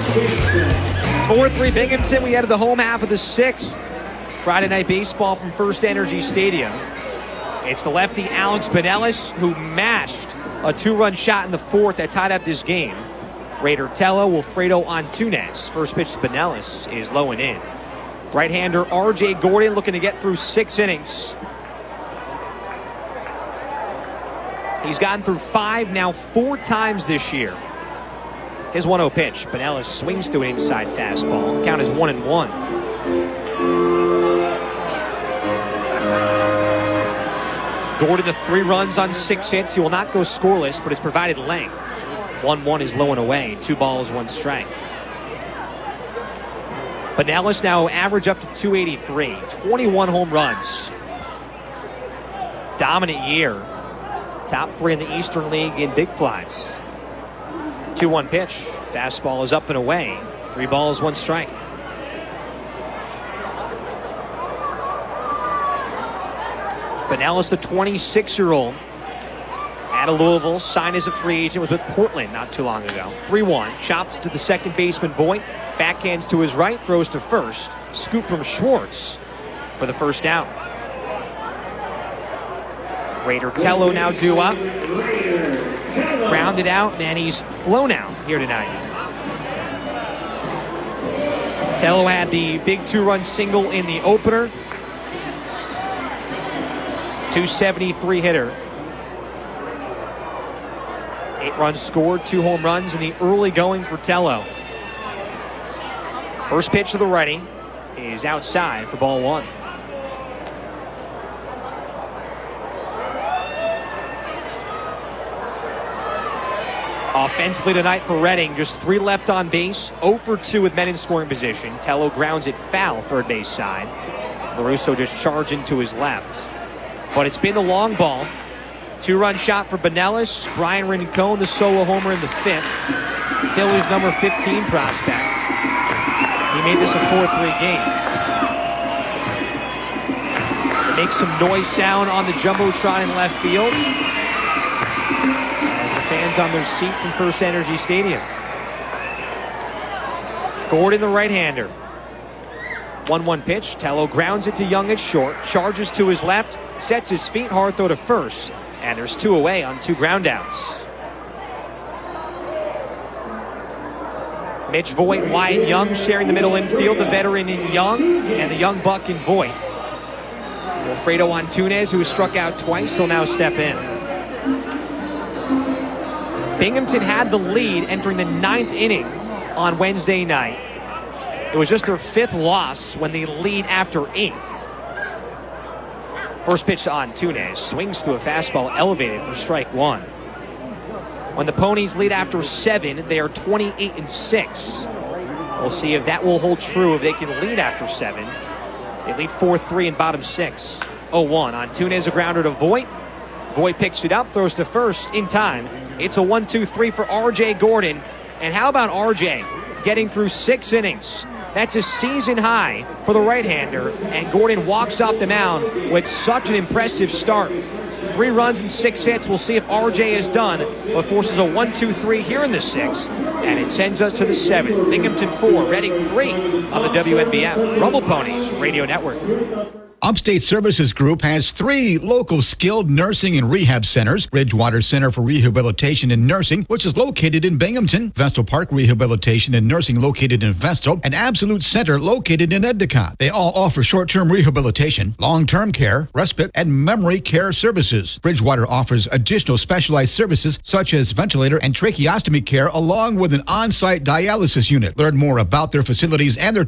4-3 Binghamton. We head to the home half of the sixth. Friday night baseball from First Energy Stadium. It's the lefty Alex Binelas who mashed a two-run shot in the fourth that tied up this game. Raider Tello, Wilfredo Antunes. First pitch to Binelas is low and in. Right-hander R.J. Gordon looking to get through 6 innings. He's gotten through 5 now 4 times this year. His 1-0 pitch. Binelas swings to an inside fastball. Count is 1-1. Gordon to 3 runs on 6 hits. He will not go scoreless, but has provided length. 1-1 is low and away. 2 balls, 1 strike. Binelas now average up to 283. 21 home runs. Dominant year. Top 3 in the Eastern League in big flies. 2-1 pitch. Fastball is up and away. 3 balls, 1 strike. Binelas, the 26-year-old, out of Louisville, signed as a free agent, was with Portland not too long ago. 3-1, chops to the second baseman Voigt, backhands to his right, throws to first. Scoop from Schwartz for the first out. Raider Tello now due up. Grounded out, and he's flown out here tonight. Tello had the big 2-run single in the opener. 273 hitter. 8 runs scored, 2 home runs in the early going for Tello. First pitch to the righty is outside for ball 1. Offensively tonight for Reading, just 3 left on base, 0 for 2 with men in scoring position. Tello grounds it foul third base side. LaRusso just charging to his left. But it's been the long ball. 2-run shot for Binelas. Brian Rincon, the solo homer in the 5th. Phillies number 15 prospect. He made this a 4-3 game. It makes some noise sound on the Jumbotron in left field as the fans on their seat from First Energy Stadium. Gordon, the right-hander. 1-1 pitch. Tello grounds it to Young at short. Charges to his left. Sets his feet, hard throw to first. And there's 2 away on 2 groundouts. Mitch Voigt, Wyatt Young sharing the middle infield. The veteran in Young and the young buck in Voigt. Wilfredo Antunes, who has struck out twice, will now step in. Binghamton had the lead entering the 9th inning on Wednesday night. It was just their 5th loss when they lead after 8. First pitch to Antunes. Swings to a fastball elevated for strike 1. When the Ponies lead after 7, they are 28-6. We'll see if that will hold true if they can lead after 7. They lead 4-3 in bottom 6. 0-1. Antunes a grounder to Voigt. Voigt picks it up, throws to first in time. It's a 1-2-3 for R.J. Gordon. And how about R.J. getting through 6 innings? That's a season high for the right-hander, and Gordon walks off the mound with such an impressive start. 3 runs and 6 hits. We'll see if RJ is done, but forces a 1-2-3 here in the 6th, and it sends us to the 7th. Binghamton 4, Reading 3 on the WNBF Rumble Ponies Radio Network. Upstate Services Group has 3 local skilled nursing and rehab centers. Bridgewater Center for Rehabilitation and Nursing, which is located in Binghamton. Vestal Park Rehabilitation and Nursing located in Vestal. And Absolute Center located in Endicott. They all offer short-term rehabilitation, long-term care, respite, and memory care services. Bridgewater offers additional specialized services such as ventilator and tracheostomy care along with an on-site dialysis unit. Learn more about their facilities and their